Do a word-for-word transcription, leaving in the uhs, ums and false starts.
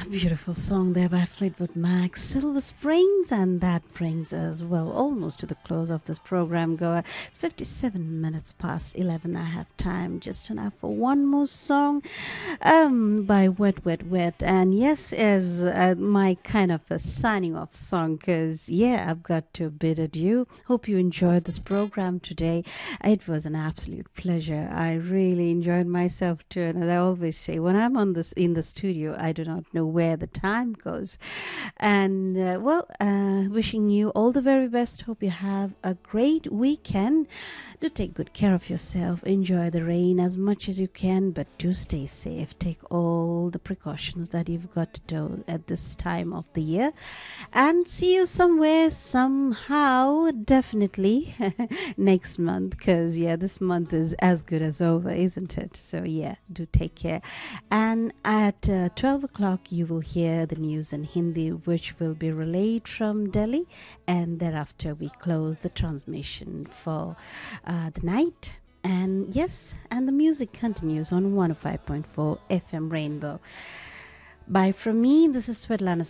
Beautiful song there by Fleetwood Mac, Silver Springs, and that brings us, well, almost to the close of this program. Go, it's fifty-seven minutes past eleven. I have time just enough for one more song um, by Wet, Wet, Wet. And yes, as uh, my kind of a signing off song, because, yeah, I've got to bid adieu. Hope you enjoyed this program today. It was an absolute pleasure. I really enjoyed myself too. And as I always say, when I'm on this in the studio, I do not know where the time goes. And uh, well, uh, wishing you all the very best. Hope you have a great weekend. Do take good care of yourself. Enjoy the rain as much as you can, but do stay safe. Take all the precautions that you've got to do at this time of the year. And see you somewhere, somehow, definitely next month. Because, yeah, this month is as good as over, isn't it? So, yeah, do take care. And at uh, twelve o'clock, you will hear the news in Hindi, which will be relayed from Delhi. And thereafter, we close the transmission for uh, the night. And yes, and the music continues on one oh five point four F M Rainbow. Bye from me. This is Svetlana